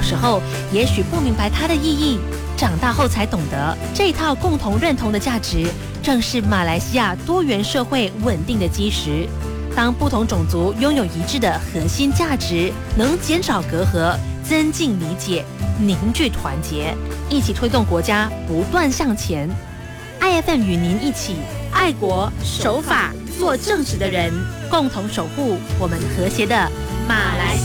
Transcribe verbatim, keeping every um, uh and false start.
时候也许不明白它的意义，长大后才懂得，这套共同认同的价值，正是马来西亚多元社会稳定的基石。当不同种族拥有一致的核心价值，能减少隔阂，增进理解，凝聚团结，一起推动国家不断向前。I F M 与您一起爱国守法，做正直的人，共同守护我们和谐的马来西亚。